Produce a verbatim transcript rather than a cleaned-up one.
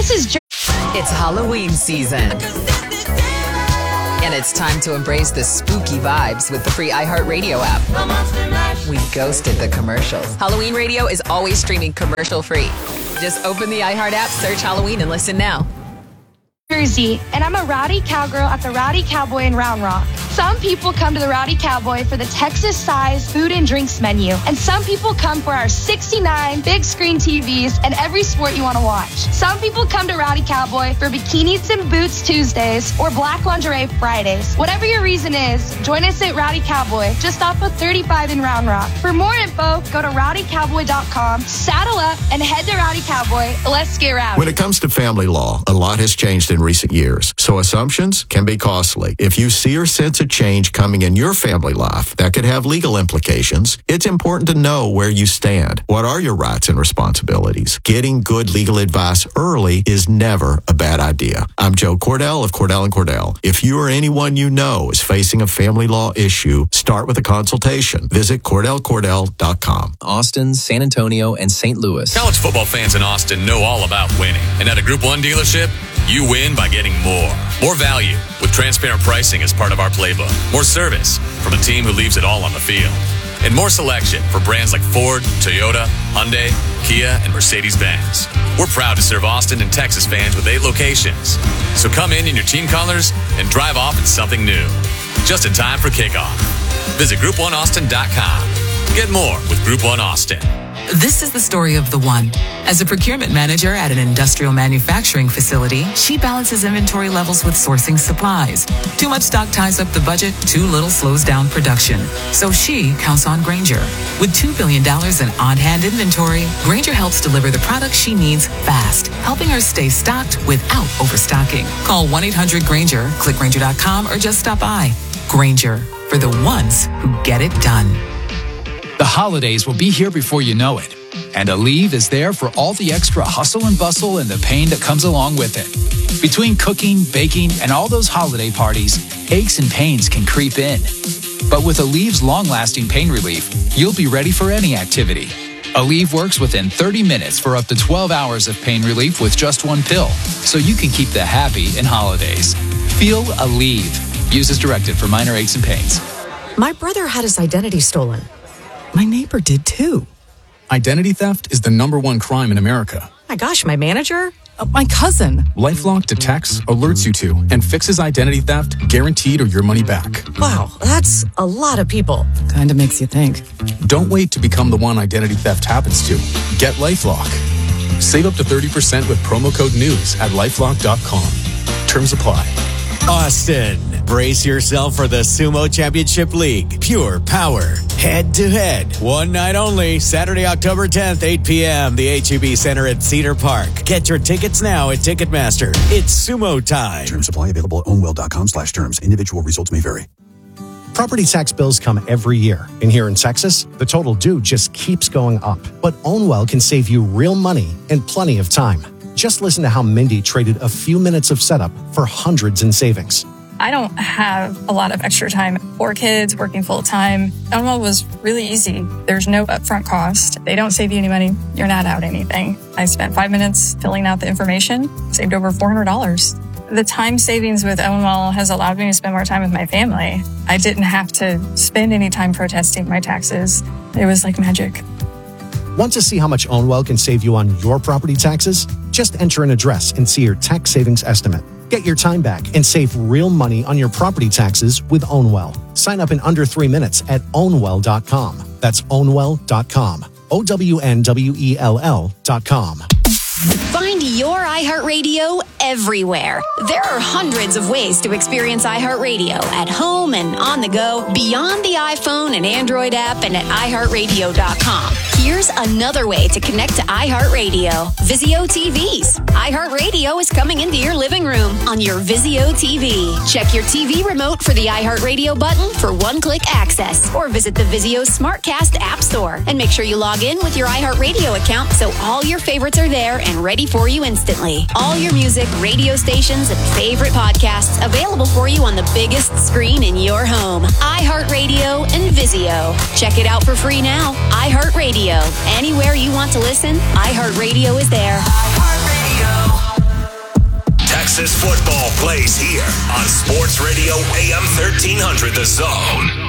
This is... Jo- It's Halloween season. And it's time to embrace the spooky vibes with the free iHeartRadio app. We ghosted the commercials. Halloween Radio is always streaming commercial-free. Just open the iHeart app, search Halloween, and listen now. Jersey, and I'm a rowdy cowgirl at the Rowdy Cowboy in Round Rock. Some people come to the Rowdy Cowboy for the Texas-sized food and drinks menu, and some people come for our sixty-nine big screen T Vs and every sport you want to watch. Some people come to Rowdy Cowboy for bikinis and boots Tuesdays or black lingerie Fridays. Whatever your reason is, join us at Rowdy Cowboy, just off of thirty-five in Round Rock. For more info, go to rowdy cowboy dot com, saddle up, and head to Rowdy Cowboy. Let's get rowdy. When it comes to family law, a lot has changed in recent years, so assumptions can be costly. If you see or sense a change coming in your family life that could have legal implications, it's important to know where you stand. What are your rights and responsibilities? Getting good legal advice early is never a bad idea. I'm Joe Cordell of Cordell and Cordell. If you or anyone you know is facing a family law issue, start with a consultation. Visit cordell cordell dot com. Austin, San Antonio, and Saint Louis. College football fans in Austin know all about winning. And at a Group one dealership, you win by getting more. More value with transparent pricing as part of our playbook. More service from a team who leaves it all on the field. And more selection for brands like Ford, Toyota, Hyundai, Kia, and Mercedes-Benz. We're proud to serve Austin and Texas fans with eight locations. So come in in your team colors and drive off in something new. Just in time for kickoff. Visit group one austin dot com. Get more with Group one Austin. This is the story of the one. As a procurement manager at an industrial manufacturing facility, she balances inventory levels with sourcing supplies. Too much stock ties up the budget, too little slows down production. So she counts on Grainger. With two billion dollars in on-hand inventory, Grainger helps deliver the products she needs fast, helping her stay stocked without overstocking. Call one eight hundred Grainger, click Grainger dot com, or just stop by. Grainger, for the ones who get it done. The holidays will be here before you know it. And Aleve is there for all the extra hustle and bustle and the pain that comes along with it. Between cooking, baking, and all those holiday parties, aches and pains can creep in. But with Aleve's long-lasting pain relief, you'll be ready for any activity. Aleve works within thirty minutes for up to twelve hours of pain relief with just one pill, so you can keep the happy in holidays. Feel Aleve. Use as directed for minor aches and pains. My brother had his identity stolen. My neighbor did too. Identity theft is the number one crime in America. My gosh, my manager? Uh, my cousin. LifeLock detects, alerts you to, and fixes identity theft, guaranteed or your money back. Wow, that's a lot of people. Kind of makes you think. Don't wait to become the one identity theft happens to. Get LifeLock. Save up to thirty percent with promo code NEWS at lifelock dot com. Terms apply. Austin, brace yourself for the Sumo Championship League. Pure power, head to head. One night only, Saturday, October tenth, eight p.m. The H E B Center at Cedar Park. Get your tickets now at Ticketmaster. It's Sumo time. Terms apply. Available at ownwell dot com slash terms. Individual results may vary. Property tax bills come every year. And here in Texas, the total due just keeps going up. But Ownwell can save you real money and plenty of time. Just listen to how Mindy traded a few minutes of setup for hundreds in savings. I don't have a lot of extra time. Four kids, working full time. Ownwell was really easy. There's no upfront cost. They don't save you any money. You're not out anything. I spent five minutes filling out the information, saved over four hundred dollars. The time savings with Ownwell has allowed me to spend more time with my family. I didn't have to spend any time protesting my taxes. It was like magic. Want to see how much Ownwell can save you on your property taxes? Just enter an address and see your tax savings estimate. Get your time back and save real money on your property taxes with Ownwell. Sign up in under three minutes at ownwell dot com. That's ownwell dot com. O W N W E L L dot com. Find your iHeartRadio everywhere. There are hundreds of ways to experience iHeartRadio at home and on the go, beyond the iPhone and Android app, and at i heart radio dot com. Here's another way to connect to iHeartRadio. Vizio T Vs. iHeartRadio is coming into your living room on your Vizio T V. Check your T V remote for the iHeartRadio button for one-click access, or visit the Vizio SmartCast app store and make sure you log in with your iHeartRadio account so all your favorites are there and ready for you instantly. All your music, radio stations, and favorite podcasts available for you on the biggest screen in your home. iHeartRadio and Vizio. Check it out for free now. iHeartRadio. Anywhere you want to listen, iHeartRadio is there. iHeartRadio. Football plays here on Sports Radio A M thirteen hundred The Zone.